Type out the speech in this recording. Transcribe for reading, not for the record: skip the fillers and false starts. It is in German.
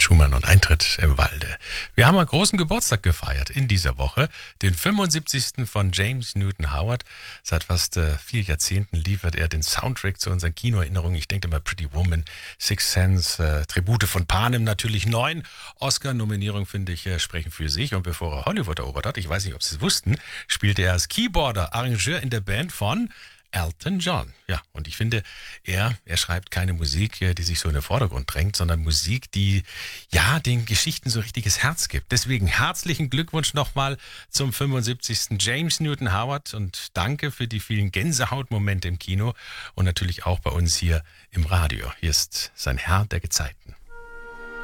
Schumann und Eintritt im Walde. Wir haben einen großen Geburtstag gefeiert in dieser Woche, den 75. von James Newton Howard. Seit fast 4 Jahrzehnten liefert er den Soundtrack zu unseren Kinoerinnerungen. Ich denke mal Pretty Woman, Sixth Sense, Tribute von Panem natürlich 9. Oscar-Nominierungen, finde ich, sprechen für sich. Und bevor er Hollywood erobert hat, ich weiß nicht, ob Sie es wussten, spielte er als Keyboarder, Arrangeur in der Band von Elton John. Ja, und ich finde, er schreibt keine Musik, die sich so in den Vordergrund drängt, sondern Musik, die ja den Geschichten so richtiges Herz gibt. Deswegen herzlichen Glückwunsch nochmal zum 75. James Newton Howard und danke für die vielen Gänsehautmomente im Kino und natürlich auch bei uns hier im Radio. Hier ist sein Herr der Gezeiten.